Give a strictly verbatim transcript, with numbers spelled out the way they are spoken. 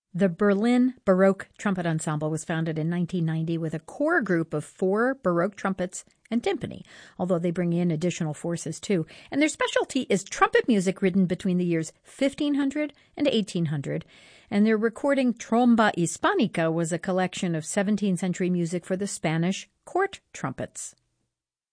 The Berlin Baroque Trumpet Ensemble was founded in nineteen ninety with a core group of four Baroque trumpets and timpani, although they bring in additional forces too. And their specialty is trumpet music written between the years fifteen hundred and eighteen hundred. And their recording Tromba Hispanica was a collection of seventeenth century music for the Spanish court trumpets.